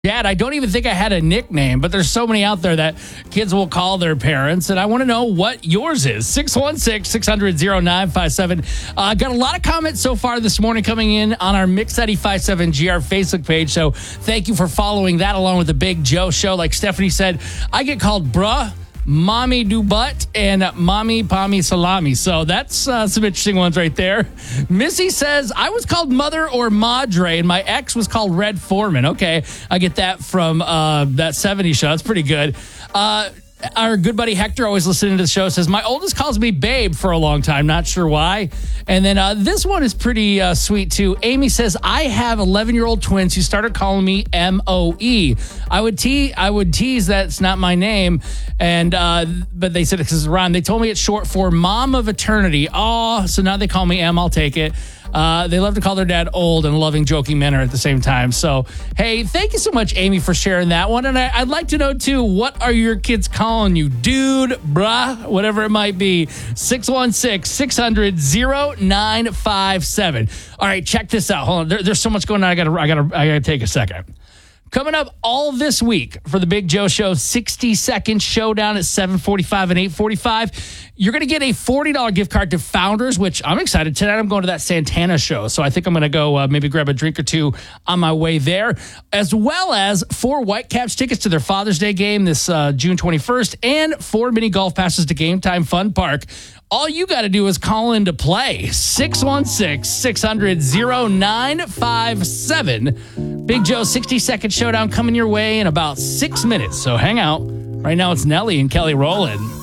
Dad, I don't even think I had a nickname, but there's so many out there that kids will call their parents, and I want to know what yours is. 616-600-0957. Got a lot of comments so far this morning coming in on our Mix 957 GR Facebook page, so thank you for following that along with the Big Joe Show. Like Stephanie said, I get called bruh, Mommy do butt, and Mommy Pommy Salami. So that's some interesting ones right there. Missy says, I was called Mother or Madre, and my ex was called Red Foreman. Okay, I get that from that 70s show. That's pretty good. Our good buddy Hector, always listening to the show, says, my oldest calls me Babe for a long time. Not sure why. And then this one is pretty sweet, too. Amy says, I have 11-year-old twins who started calling me M-O-E. I would tease that's not my name. And but they said it's a rhyme. They told me it's short for Mom of Eternity. Oh, so now they call me M. I'll take it. They love to call their dad old and loving, joking manner at the same time. So, hey, thank you so much, Amy, for sharing that one. And I'd like to know, too, what are your kids calling you? Dude, bruh, whatever it might be. 616-600-0957. All right, check this out. Hold on. There's so much going on. I gotta take a second. Coming up all this week for the Big Joe Show, 60-second showdown at 7:45 and 8:45. You're going to get a $40 gift card to Founders, which I'm excited. Tonight I'm going to that Santana show, so I think I'm going to go maybe grab a drink or two on my way there, as well as 4 Whitecaps tickets to their Father's Day game this June 21st and 4 mini golf passes to Game Time Fun Park. All you got to do is call in to play. 616-600-0957. Big Joe 60-second showdown coming your way in about 6 minutes. So hang out. Right now it's Nelly and Kelly Rowland.